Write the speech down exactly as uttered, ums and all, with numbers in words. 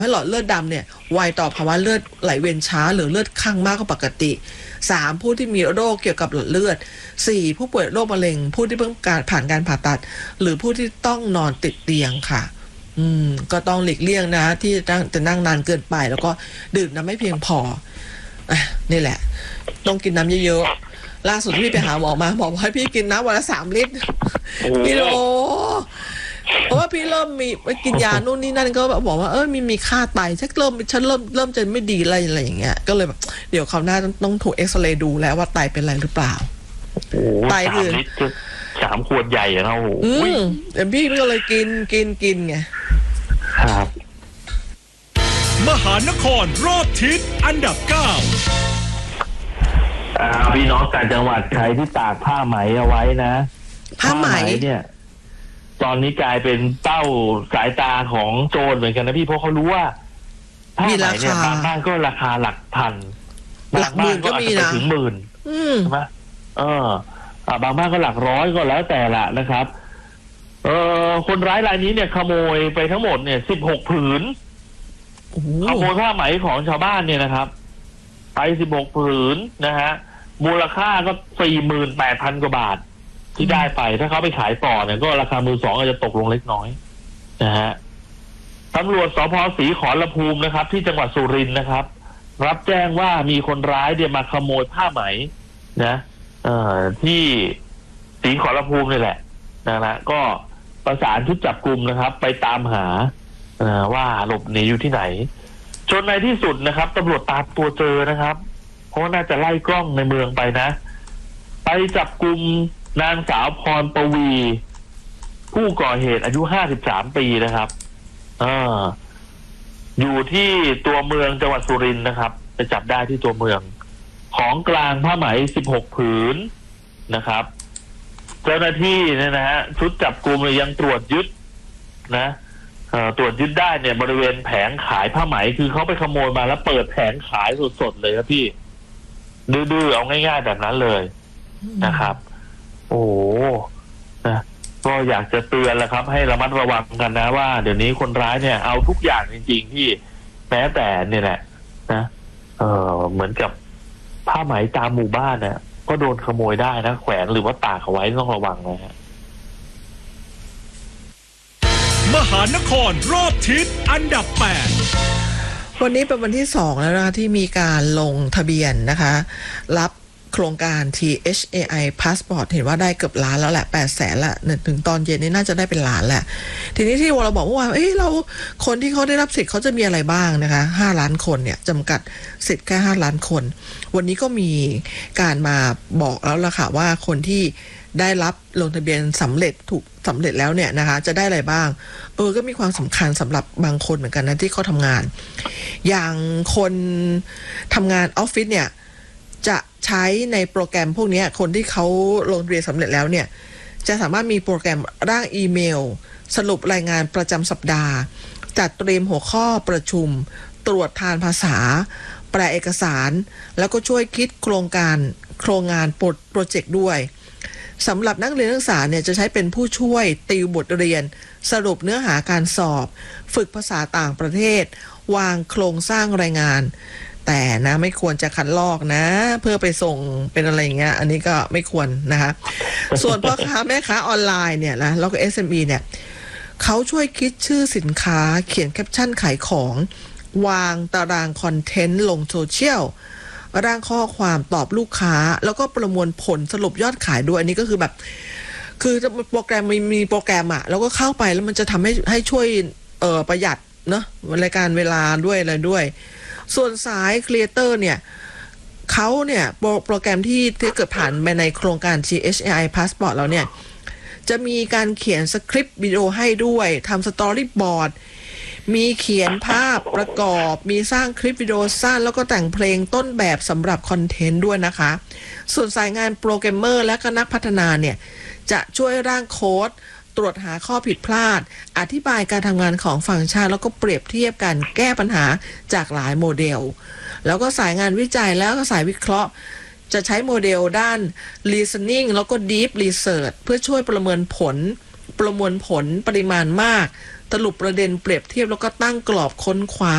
ให้หลอดเลือดดำเนี่ยไวต่อภาวะเลือดไหลเวียนช้าหรือเลือดข้างมากกว่าปกติสามผู้ที่มีโรคเกี่ยวกับหลอดเลือดสี่ผู้ป่วยโรคมะเร็งผู้ที่เพิ่งการผ่านการผ่าตัดหรือผู้ที่ต้องนอนติดเตียงค่ะอืมก็ต้องหลีกเลี่ยงนะที่จะนั่งจะนั่งนานเกินไปแล้วก็ดื่มน้ำไม่เพียงพออ่ะนี่แหละต้องกินน้ำเยอะๆล่าสุดที่พี่ไปหาหมอมาหมอบอกให้พี่กินน้ำวันละสามลิตรพี่โอเพราะว่าพี่เริ่มมีไปกินยานู่นนี่นั่นก็บอกว่าเออมีมีค่าไตฉันเริ่มฉันเริ่มเริ่มจะไม่ดีอะไรอะไรอย่างเงี้ยก็เลยแบบเดี๋ยวคราวหน้าต้องต้องถูกเอ็กซเรย์ดูแล้วว่าไตเป็นอะไรหรือเปล่าไตคือสามขวดใหญ่อะเราอืมแต่พี่ก็เลยกินกินกินไงครับมหานครรอบทิศอันดับเก้าพี่น้องต่างจังหวัดใครที่ตากผ้าไหมเอาไว้นะผ้าไหมเนี่ยตอนนี้กลายเป็นเป้าสายตาของโจรเหมือนกันนะพี่เพราะเขารู้ว่าผ้าไหมเนี่ยบางบ้านก็ราคาหลักพันหลักหมื่นก็มีนะถึงหมื่นใช่ไหมเออบางบ้านก็หลักร้อยก็แล้วแต่ละนะครับเออคนร้ายรายนี้เนี่ยขโมยไปทั้งหมดเนี่ยสิบหกผืนขโมยผ้าไหมของชาวบ้านเนี่ยนะครับไปสิบหกผืนนะฮะมูลค่าก็สี่หมื่นแปดพันกว่าบาทที่ได้ไปถ้าเขาไปขายต่อเนี่ยก็ราคามือสองอาจจะตกลงเล็กน้อยนะฮะตำรวจสภ.ศรีขอรภูมินะครับที่จังหวัดสุรินทร์นะครับรับแจ้งว่ามีคนร้ายเดี๋ยวมาขโมยผ้าไหมนะเอ่อที่ศรีขอรภูมินี่แหละนะนะก็ประสานชุดจับกุมนะครับไปตามหาว่าหลบหนีอยู่ที่ไหนจนในที่สุดนะครับตำรวจตามตัวเจอนะครับเพราะว่าน่าจะไล่กล้องในเมืองไปนะไปจับกุมนางสาวพรปวีผู้ก่อเหตุอายุห้าสิบสามปีนะครับเอออยู่ที่ตัวเมืองจังหวัดสุรินทร์นะครับไปจับได้ที่ตัวเมืองของกลางผ้าไหมสิบหกผืนนะครับเจ้าหน้าที่เนี่ยนะฮะชุดจับกุมยังตรวจยึดนะตรวจยึดได้เนี่ยบริเวณแผงขายผ้าไหมคือเขาไปขโมยมาแล้วเปิดแผงขายสดๆเลยครับพี่ดื้อๆเอาง่ายๆแบบนั้นเลยนะครับโอ้นะก็อยากจะเตือนแหละครับให้ระมัดระวังกันนะว่าเดี๋ยวนี้คนร้ายเนี่ยเอาทุกอย่างจริงๆที่แม้แต่เนี่ยแหละนะเออเหมือนกับผ้าไหมตามหมู่บ้านเนี่ยก็โดนขโมยได้นะแขวนหรือว่าตากเอาไว้ต้องระวังนะฮะมหานครรอบทิศอันดับแปดวันนี้เป็นวันที่สองแล้วนะคะที่มีการลงทะเบียนนะคะรับโครงการ ที เอช เอ ไอ Passport เห็นว่าได้เกือบล้านแล้วแหละแปดแสนละถึงตอนเย็นนี้น่าจะได้เป็นล้านแหละทีนี้ที่เราบอกว่าเอ้ยเราคนที่เขาได้รับสิทธิ์เขาจะมีอะไรบ้างนะคะห้าล้านคนเนี่ยจำกัดสิทธิ์แค่ห้าล้านคนวันนี้ก็มีการมาบอกแล้วล่ะค่ะว่าคนที่ได้รับลงทะเบียนสำเร็จถูกสำเร็จแล้วเนี่ยนะคะจะได้อะไรบ้างเออก็มีความสำคัญสำหรับบางคนเหมือนกันนะที่เขาทำงานอย่างคนทำงานออฟฟิศเนี่ยจะใช้ในโปรแกรมพวกนี้คนที่เขาลงทะเบียนสำเร็จแล้วเนี่ยจะสามารถมีโปรแกรมร่างอีเมลสรุปรายงานประจำสัปดาห์จัดเตรียมหัวข้อประชุมตรวจทานภาษาแปลเอกสารแล้วก็ช่วยคิดโครงการโครงงานโปรเจกต์ด้วยสำหรับนักเรียนนักศึกษาเนี่ยจะใช้เป็นผู้ช่วยติวบทเรียนสรุปเนื้อหาการสอบฝึกภาษาต่างประเทศวางโครงสร้างรายงานแต่นะไม่ควรจะคัดลอกนะเพื่อไปส่งเป็นอะไรอย่างเงี้ยอันนี้ก็ไม่ควรนะคะส่วนพ่อค้าแม่ค้าออนไลน์เนี่ยนะแล้วก็ เอส เอ็ม อี เนี่ยเขาช่วยคิดชื่อสินค้าเขียนแคปชั่นขายของวางตารางคอนเทนต์ลงโซเชียลร่างข้อความตอบลูกค้าแล้วก็ประมวลผลสรุปยอดขายด้วยอันนี้ก็คือแบบคือโปรแกรมมีมีโปรแกรมอะแล้วก็เข้าไปแล้วมันจะทำให้ให้ช่วยเอ่อประหยัดเนาะรายการเวลาด้วยอะไรด้วยส่วนสายครีเอเตอร์เนี่ยเขาเนี่ยโปรโปรแกรมที่ที่เกิดผ่านไปในโครงการ ที เอช เอ ไอ Passport แล้วเนี่ยจะมีการเขียนสคริปต์วิดีโอให้ด้วยทำสตอรี่บอร์ดมีเขียนภาพประกอบมีสร้างคลิปวิดีโอสั้นแล้วก็แต่งเพลงต้นแบบสำหรับคอนเทนต์ด้วยนะคะส่วนสายงานโปรแกรมเมอร์และก็นักพัฒนาเนี่ยจะช่วยร่างโค้ดตรวจหาข้อผิดพลาดอธิบายการทำงานของฟังก์ชันแล้วก็เปรียบเทียบการแก้ปัญหาจากหลายโมเดลแล้วก็สายงานวิจัยแล้วก็สายวิเคราะห์จะใช้โมเดลด้าน listening แล้วก็ deep research เพื่อช่วยประเมินผลประมวลผลปริมาณมากสรุปประเด็นเปรียบเทียบแล้วก็ตั้งกรอบค้นคว้า